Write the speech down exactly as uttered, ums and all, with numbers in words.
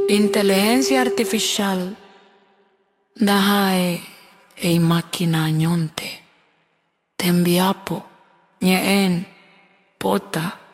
Inteligencia artificial dahae ei máquina nyonte tembiapo ñeen pota